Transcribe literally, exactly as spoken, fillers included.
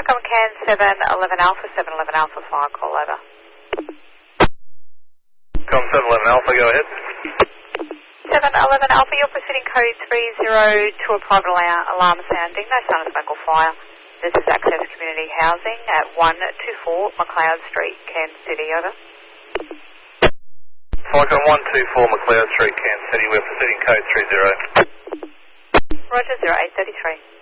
Welcome, Can seven eleven Alpha, seven eleven Alpha, fire call over. Com seven eleven Alpha, go ahead. seven eleven Alpha, you're proceeding code three zero to a private alarm, alarm sounding, no sign of smoke or fire. This is Access Community Housing at one two four McLeod Street, Kansas City, over. Falcon one two four McLeod Street, Kansas City, we're proceeding code three zero. Roger, zero eight three three.